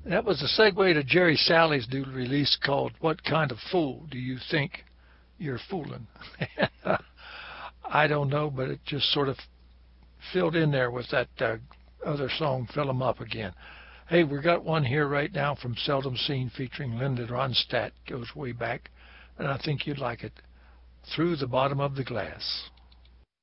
That was a segue to Jerry Sally's new release called "What Kind of Fool Do You Think You're Fooling?" I don't know, but it just sort of filled in there with that other song, "Fill 'Em Up Again." Hey, we got one here right now from Seldom Seen featuring Linda Ronstadt. Goes way back, and I think you'd like it. "Through the Bottom of the Glass."